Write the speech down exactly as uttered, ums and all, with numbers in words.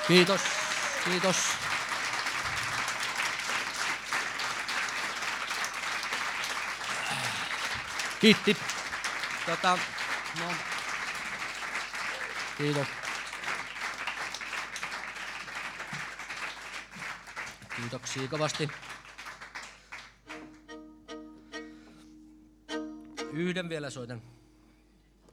Kiitos, kiitos. Kiitti. Tota, no. Kiitos. Kiitoksia kovasti. Yhden vielä soitan.